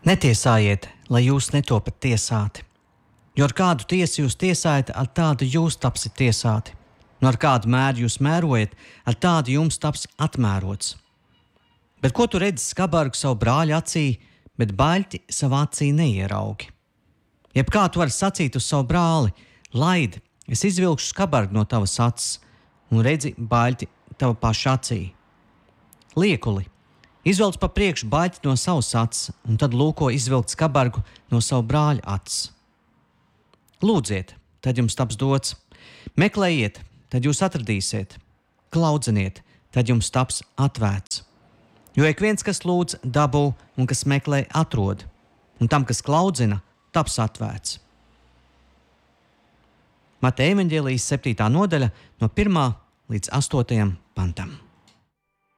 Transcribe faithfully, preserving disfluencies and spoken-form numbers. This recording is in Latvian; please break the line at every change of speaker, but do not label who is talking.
Netiesājiet, lai jūs netopat tiesāti. Jo ar kādu tiesu jūs tiesājat, ar tādu jūs tapsiet tiesāti. Un ar kādu mēru jūs mērojat, ar tādu jums taps atmērots. Bet ko tu redzi skabargu savu brāļa acī, bet baļķi savā acī neieraugi? Jeb kā tu vari sacīt uz savu brāli, laid, es izvilkšu skabargu no tavas acis, un redzi baļķi tava paša acī. Liekuli, izvelc pa priekšu baļķi no savas acis, un tad lūko izvilkt skabargu no savu brāļa acis. Lūdziet, tad jums taps dots. Meklējiet, tad jūs atradīsiet. Klaudzeniet, tad jums taps atvērts. Jo ik viens, kas lūdz, dabū, un kas meklē, atrod. Un tam, kas klaudzina, taps atvērts. Mateja evaņģēlijas septītā nodaļa no pirmā līdz astotajam pantam.